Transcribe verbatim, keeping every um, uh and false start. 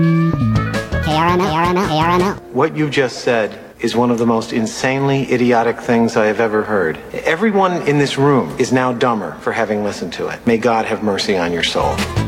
K R N L, K R N L, K R N L. What you just said is one of the most insanely idiotic things I have ever heard. Everyone in this room is now dumber for having listened to it. May God have mercy on your soul.